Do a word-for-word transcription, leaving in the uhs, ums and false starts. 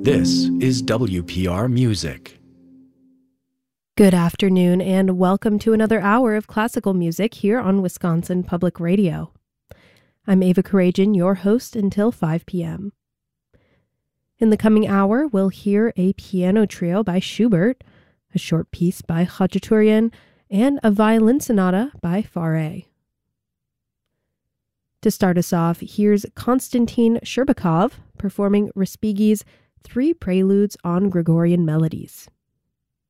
This is W P R Music. Good afternoon and welcome to another hour of classical music here on Wisconsin Public Radio. I'm Ava Karajan, your host until five p.m. In the coming hour, we'll hear a piano trio by Schubert, a short piece by Khachaturian, and a violin sonata by Fauré. To start us off, here's Konstantin Shcherbakov performing Respighi's Three Preludes on Gregorian Melodies.